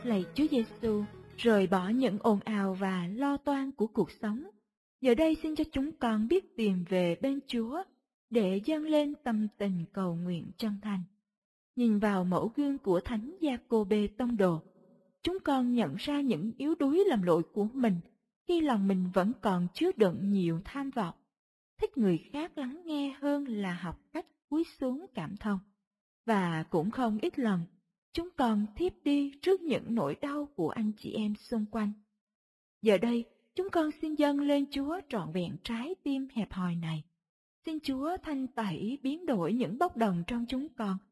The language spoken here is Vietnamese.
Lạy Chúa Giêsu, rời bỏ những ồn ào và lo toan của cuộc sống. Giờ đây xin cho chúng con biết tìm về bên Chúa để dâng lên tâm tình cầu nguyện chân thành. Nhìn vào mẫu gương của Thánh Gia-cô-bê Tông Đồ, chúng con nhận ra những yếu đuối lầm lỗi của mình khi lòng mình vẫn còn chứa đựng nhiều tham vọng, thích người khác lắng nghe hơn là học cách cúi xuống cảm thông. Và cũng không ít lần, chúng con thiếp đi trước những nỗi đau của anh chị em xung quanh. Giờ đây, chúng con xin dâng lên Chúa trọn vẹn trái tim hẹp hòi này. Xin Chúa thanh tẩy biến đổi những bốc đồng trong chúng con